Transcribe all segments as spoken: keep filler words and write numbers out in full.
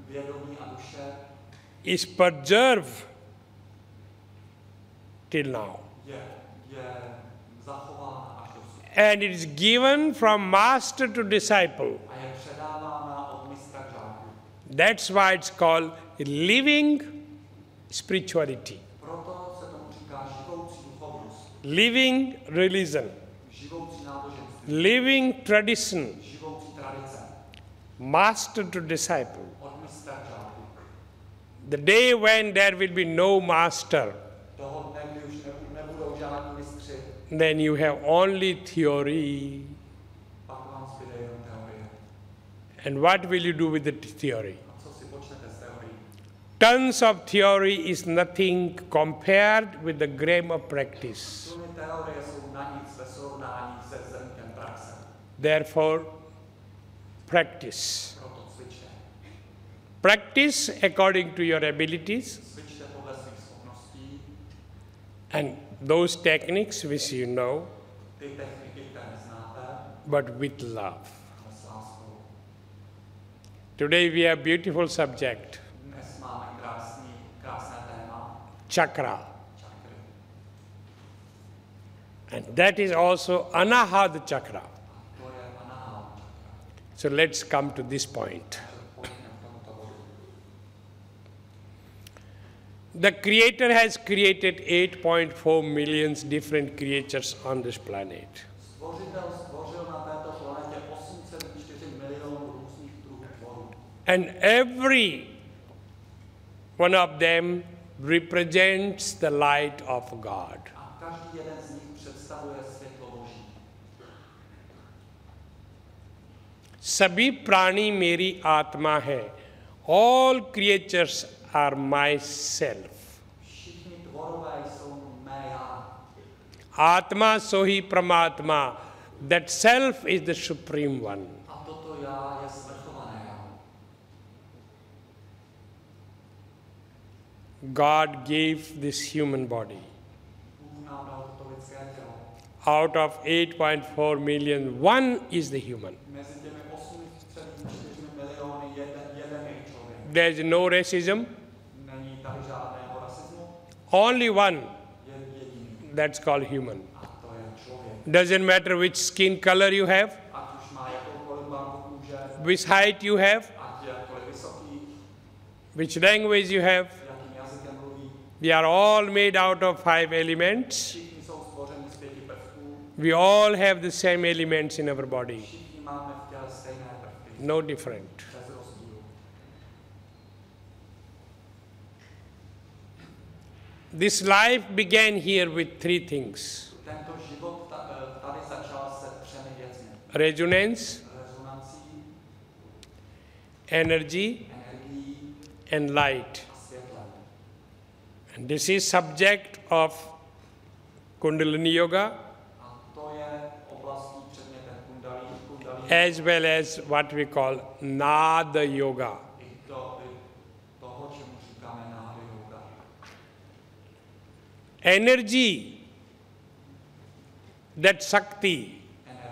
is preserved till now. And it is given from master to disciple. That's why it's called living spirituality. Living religion. Living tradition. Master to disciple. The day when there will be no master, then you have only theory. And what will you do with the theory? Tons of theory is nothing compared with the gram of practice. Therefore, practice. Practice according to your abilities and those techniques which you know, but with love. Today we have a beautiful subject, chakra. And that is also Anahata chakra. So let's come to this point. The Creator has created eight point four million different creatures on this planet. And every one of them represents the light of God. Sabhi prani meri atma hai. All creatures are myself. Atma sohi pramatma. That self is the supreme one. God gave this human body. Out of eight point four million, one is the human. There is no racism. Only one. That's called human. Doesn't matter which skin color you have, which height you have, which language you have. We are all made out of five elements. We all have the same elements in our body. No different. This life began here with three things. Resonance, energy, and light. And this is subject of Kundalini Yoga, as well as what we call Nada Yoga. Energy, that Shakti,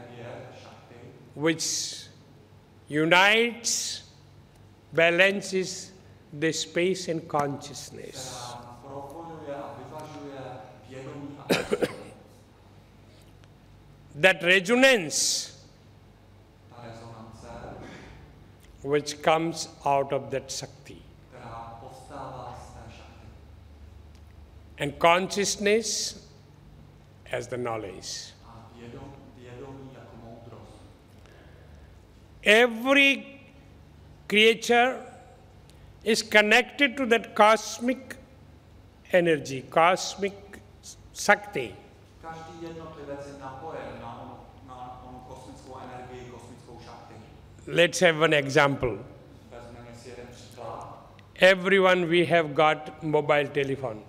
which unites, balances the space and consciousness. That resonance, which comes out of that Shakti. And consciousness as the knowledge. Every creature is connected to that cosmic energy, cosmic Shakti. Let's have one example. Everyone, we have got mobile telephone.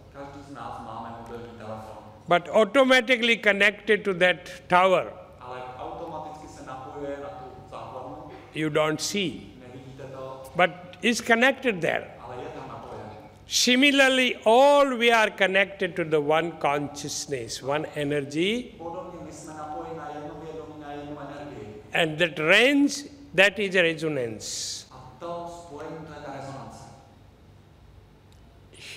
But automatically connected to that tower, you don't see, but it's connected there. Similarly, all we are connected to the one consciousness, one energy, and that range, that is a resonance.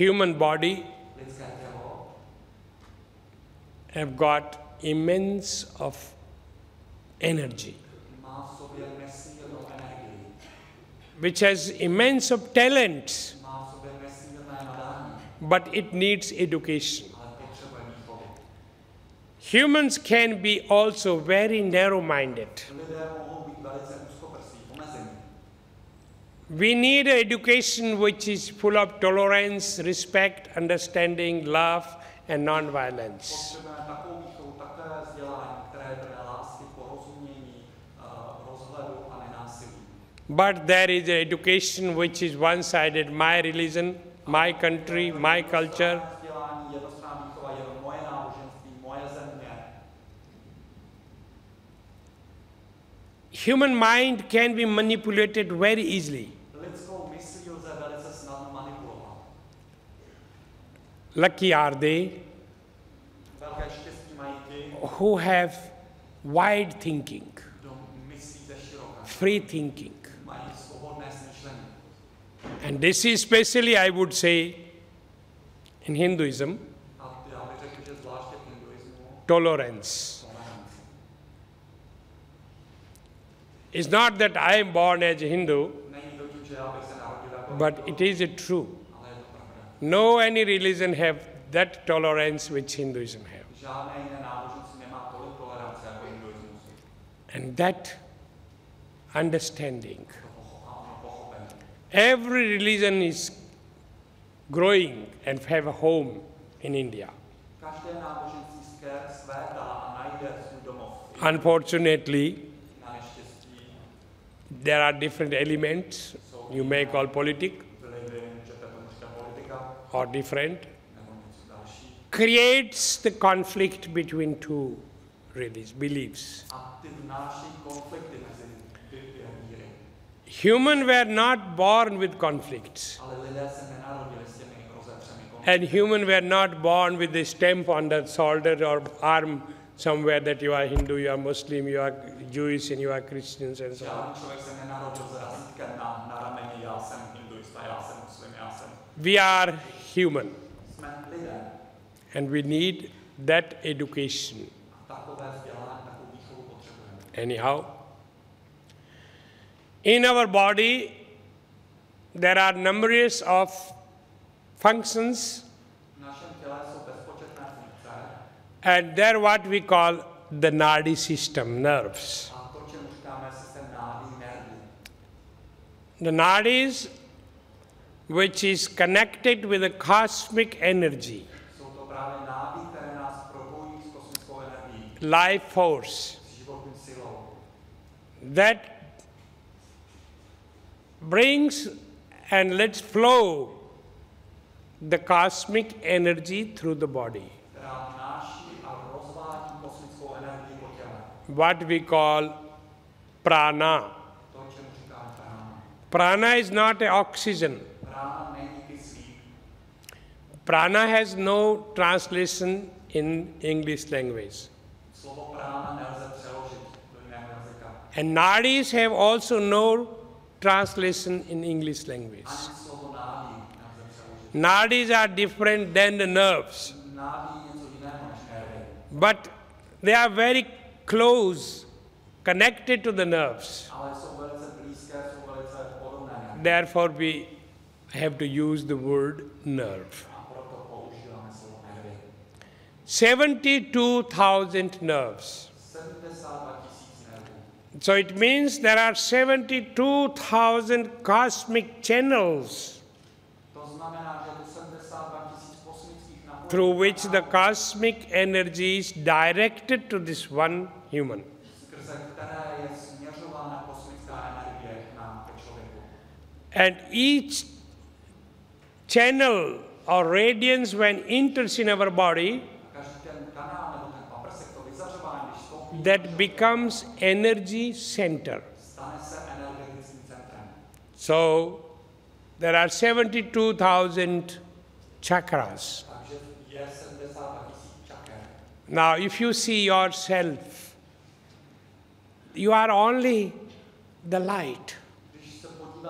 human body lidské tělo have got immense of energy, má v sobě nesmírnou energii, which has immense of talents, má v sobě nesmírné nadání, but it needs education. ale potřebuje výchovu. Humans can be also very narrow-minded. Lidé mohou být velice úzkoprsí, omezení. We need an education which is full of tolerance, respect, understanding, love, and non-violence. Potřebujeme takovou výchovu, takové vzdělání, které je plné lásky, porozumění, uh, rozhledu a nenásilí. But there is an education which is one-sided, my religion, my country, my culture. Vzdělání, jednostranná výchova, je moje náboženství, moje země. Human mind can be manipulated very easily. Lidskou myslí lze velice snadno manipulovat. Lucky are they Velké štěstí mají ti, who have wide thinking, kdo myslí ze široka, free thinking. mají svobodné smýšlení. And this is especially, I would say, in Hinduism, A já bych řekl, že zvláště v hinduismu tolerance. tolerance. It's not that I am born as a Hindu, Není to tím, že já bych se narodil jako but Hindu, it is a true. ale je to pravda. No any religion have that tolerance which Hinduism have. Žádné jiné náboženství nemá tolik tolerance jako hinduismus. And that understanding. To pocho- a ono pochopení. Every religion is growing and have a home in India. Každé náboženství ské- svétá a najde svůj domov. Unfortunately, Na neštěstí there are different elements you may call politic vlivy, můžete tomu říkat politika, or different, nebo něco další. creates the conflict between two religious beliefs. A ty vnáší konflikty mezi dvě víry. Human were not born with conflicts, Ale lidé se nenarodili s těmi rozepřemi konflikty. and human were not born with the stamp on the shoulder or arm somewhere that you are Hindu, you are Muslim, you are Jewish, and you are Christians, and so on. Žádný člověk se nenarodil s razítkem na, na rameni, já jsem hinduista, já jsem muslim, já jsem. We are human, Jsme lidé. and we need that education. A takové vzdělání, takovou výchovu potřebujeme. Anyhow, in our body, there are numerous of functions, V našem těle jsou bezpočetné funkce and they're what we call the nadi system, nerves. a to, čemu říkáme systém nádí, nervů. The nadis, which is connected with the cosmic energy, Jsou to právě nády, které nás propojují s kosmickou energií, life force, s životní silou. that brings and lets flow the cosmic energy through the body, Která vnáší a rozvádí kosmickou energii po těle. what we call prana. To, čemu říkáme prána. Prana is not a oxygen. Prána není kyslík. Prana has no translation in English language. Slovo prána nelze přeložit do jiného jazyka. And nadis have also no translation in English language. Ani slovo nádí nelze přeložit. Nadis are different than the nerves, Nádí je něco jiného než nervy. but they are very close, connected to the nerves. Ale jsou velice blízké, jsou velice podobné nervy. Therefore, we have to use the word nerve. A proto používáme slovo nervy. seventy-two thousand nerves. sedmdesát dva tisíc nervů. So it means there are seventy-two thousand cosmic channels To znamená, že je to sedmdesát dva tisíc kosmických napojení, through which the cosmic energy is directed to this one human. skrze které je směřována kosmická energie k nám, ke člověku. And each channel or radiance, when enters in our body, Každý ten kanál nebo ten paprsek, to vyzařování, když vstoupí, that becomes energy center. stane se energetickým centrem. So there are seventy-two thousand chakras. Takže je sedmdesát dva tisíc čaker. Now, if you see yourself, you are only the light.